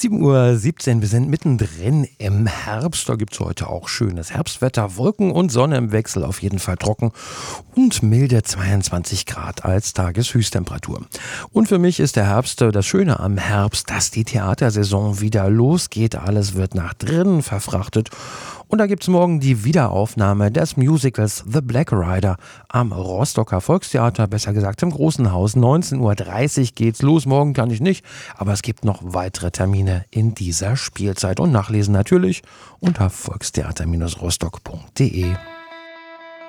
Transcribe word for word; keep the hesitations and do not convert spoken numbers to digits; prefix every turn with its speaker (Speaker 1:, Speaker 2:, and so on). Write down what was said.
Speaker 1: sieben Uhr siebzehn, wir sind mittendrin im Herbst. Da gibt es heute auch schönes Herbstwetter, Wolken und Sonne im Wechsel, auf jeden Fall trocken und milde zweiundzwanzig Grad als Tageshöchsttemperatur. Und für mich ist der Herbst das Schöne am Herbst, dass die Theatersaison wieder losgeht. Alles wird nach drinnen verfrachtet. Und da gibt es morgen die Wiederaufnahme des Musicals The Black Rider am Rostocker Volkstheater, besser gesagt im Großen Haus. neunzehn Uhr dreißig geht's los. Morgen kann ich nicht, aber es gibt noch weitere Termine in dieser Spielzeit. Und nachlesen natürlich unter volkstheater Bindestrich rostock punkt de.